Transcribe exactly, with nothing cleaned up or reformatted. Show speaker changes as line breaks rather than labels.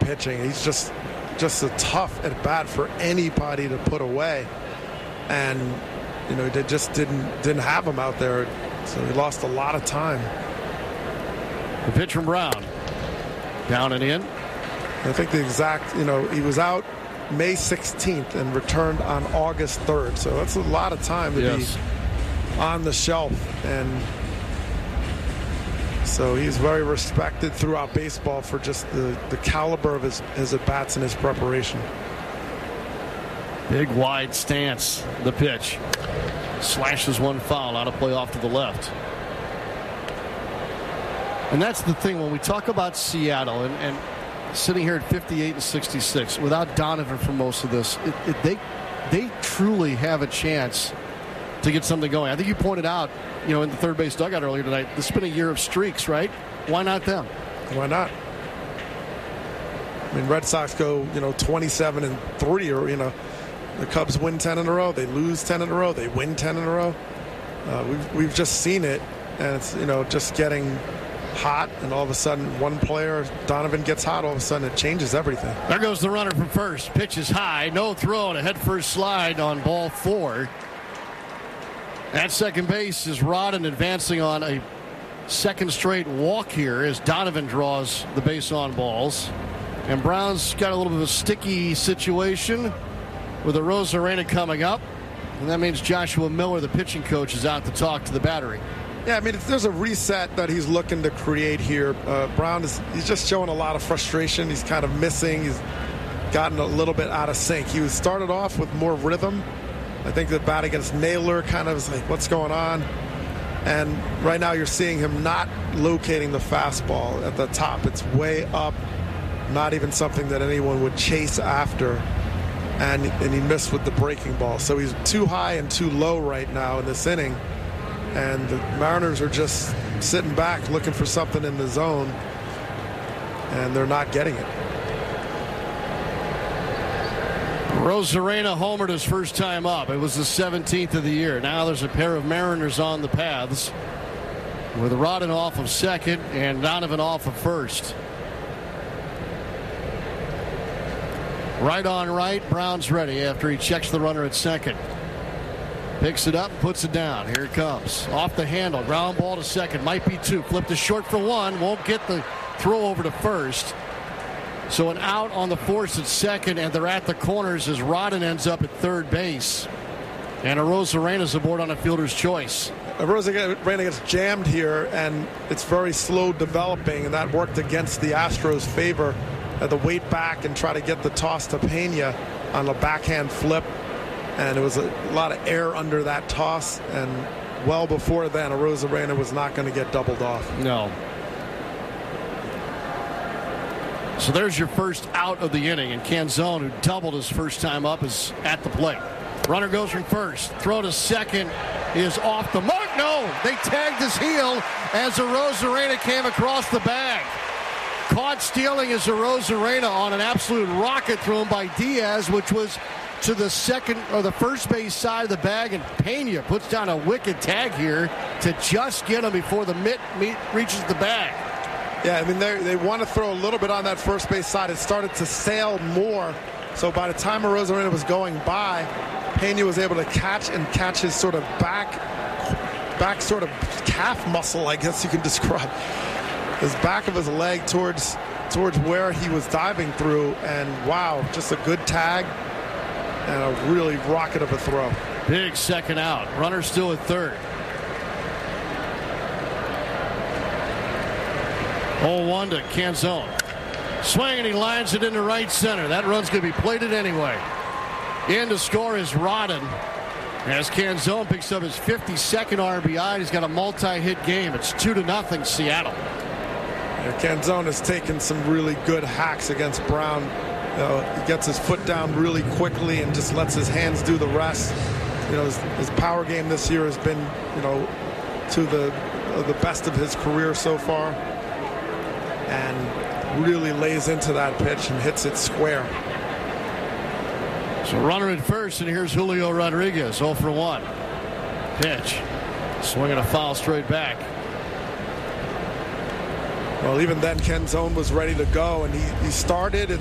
pitching. He's just just a tough at bat for anybody to put away, and you know they just didn't didn't have him out there, so he lost a lot of time.
The pitch from Brown, down and in.
I think the exact, you know, he was out May sixteenth and returned on August third, so that's a lot of time to
yes.
be on the shelf, and so he's very respected throughout baseball for just the, the caliber of his, his at-bats and his preparation.
Big wide stance, the pitch. Slashes one foul, out of play off to the left. And that's the thing when we talk about Seattle and, and sitting here at fifty-eight and sixty-six without Donovan for most of this, it, it, they they truly have a chance to get something going. I think you pointed out, you know, in the third base dugout earlier tonight, this has been a year of streaks, right? Why not them?
Why not? I mean, Red Sox go, you know, twenty-seven and three, or, you know, the Cubs win ten in a row, they lose ten in a row, they win ten in a row. Uh, we've, we've just seen it, and it's, you know, just getting hot, and all of a sudden one player, Donovan, gets hot, all of a sudden it changes everything.
There goes the runner from first. Pitch is high, no throw, and a head first slide on ball four. At second base is Rodden advancing on a second straight walk here as Donovan draws the base on balls. And Brown's got a little bit of a sticky situation with a Arozarena coming up. And that means Joshua Miller, the pitching coach, is out to talk to the battery.
Yeah, I mean, if there's a reset that he's looking to create here. Uh, Brown is he's just showing a lot of frustration. He's kind of missing. He's gotten a little bit out of sync. He was started off with more rhythm. I think the bat against Naylor kind of is like, what's going on? And right now you're seeing him not locating the fastball at the top. It's way up, not even something that anyone would chase after. And, and he missed with the breaking ball. So he's too high and too low right now in this inning. And the Mariners are just sitting back looking for something in the zone, and they're not getting it.
Arozarena homered his first time up. It was the seventeenth of the year. Now there's a pair of Mariners on the paths with Rodden off of second and Donovan off of first. Right on right, Brown's ready after he checks the runner at second. Picks it up, puts it down. Here it comes. Off the handle. Ground ball to second. Might be two. Flipped to short for one. Won't get the throw over to first. So an out on the force at second, and they're at the corners as Rodden ends up at third base. And Arozarena's aboard on a fielder's choice.
Arozarena gets jammed here, and it's very slow developing, and that worked against the Astros' favor. Had to wait back and try to get the toss to Pena on the backhand flip. And it was a lot of air under that toss, and well before then, Arozarena was not going to get doubled off.
No. So there's your first out of the inning, and Canzone, who doubled his first time up, is at the plate. Runner goes from first. Throw to second is off the mark. No, they tagged his heel as Arozarena came across the bag. Caught stealing is Arozarena on an absolute rocket thrown by Diaz, which was to the second or the first base side of the bag, and Pena puts down a wicked tag here to just get him before the mitt meet reaches the bag.
Yeah, I mean, they want to throw a little bit on that first base side. It started to sail more, so by the time Arozarena was going by, Pena was able to catch and catch his sort of back, back sort of calf muscle, I guess you can describe, his back of his leg towards towards where he was diving through, and wow, just a good tag. And a really rocket of a throw.
Big second out. Runner still at third. oh one to Canzone. Swing, and he lines it into right center. That run's going to be plated anyway. In to score is Rodden. As Canzone picks up his fifty-second R B I, he's got a multi-hit game. It's two to nothing Seattle.
Yeah, Canzone has taken some really good hacks against Brown. You know, he gets his foot down really quickly and just lets his hands do the rest. You know, his, his power game this year has been, you know, to the uh, the best of his career so far, and really lays into that pitch and hits it square.
So runner at first, and here's Julio Rodriguez, oh for one. Pitch, swinging a foul straight back.
Well, even then, Canzone was ready to go, and he, he started and